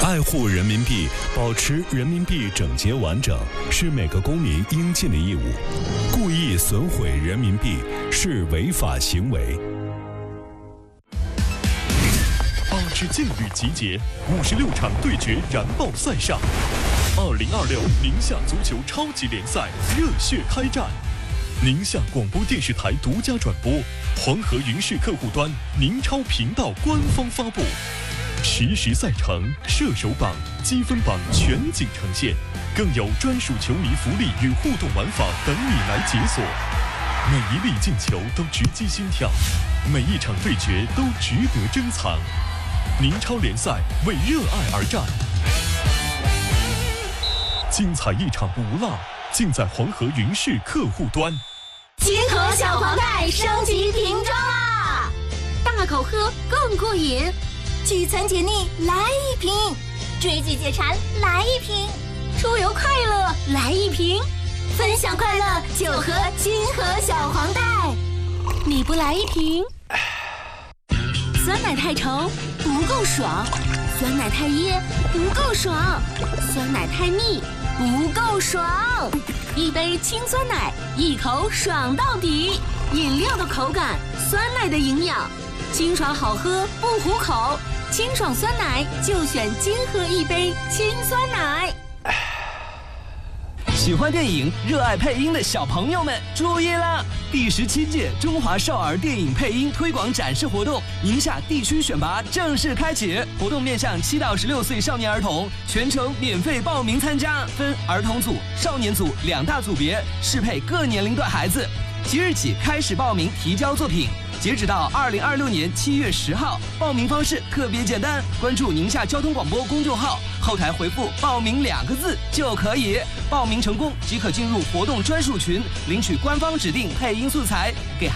爱护人民币，保持人民币整洁完整，是每个公民应尽的义务。故意损毁人民币是违法行为。 8支劲旅集结，56场对决燃爆赛上，2026宁夏足球超级联赛热血开战。宁夏广播电视台独家转播，黄河云视客户端、宁超频道官方发布。实时赛程、射手榜、积分榜全景呈现，更有专属球迷福利与互动玩法等你来解锁。每一粒进球都直击心跳，每一场对决都值得珍藏。宁超联赛为热爱而战，精彩一场不落，尽在黄河云视客户端。 金河小黄袋升级瓶装啦！大口喝更过瘾，聚餐解腻来一瓶，追剧解馋来一瓶，出游快乐来一瓶，分享快乐就喝金河小黄袋。你不来一瓶？酸奶太稠不够爽，酸奶太噎不够爽，酸奶太腻不够爽。一杯清酸奶，一口爽到底。饮料的口感，酸奶的营养，清爽好喝不糊口。清爽酸奶就选金河一杯清酸奶。 喜欢电影、热爱配音的小朋友们注意了！第17届中华少儿电影配音推广展示活动，宁夏地区选拔正式开启。活动面向7到16岁少年儿童，全程免费报名参加，分儿童组、少年组2大组别，适配各年龄段孩子。即日起开始报名提交作品，截止到2026年7月10号。报名方式特别简单，关注宁夏交通广播公众号，后台回复“报名”2个字就可以。报名成功即可进入活动专属群，领取官方指定配音素材，给孩